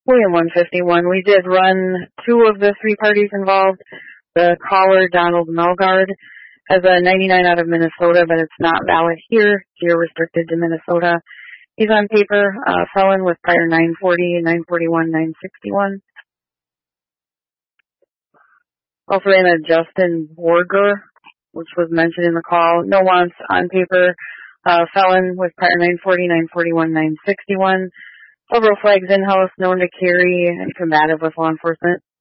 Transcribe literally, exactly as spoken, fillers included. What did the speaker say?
William one fifty-one, we did run two of the three parties involved. The caller, Donald Melgard, has a ninety-nine out of Minnesota, but it's not valid here. You're restricted to Minnesota. He's on paper, uh, felon with prior nine forty, nine forty-one, nine sixty-one. Also in a Justin Borger, which was mentioned in the call. No wants on paper, uh, felon with prior nine forty, nine forty-one, nine sixty-one. Several flags in-house, known to carry and combative with law enforcement.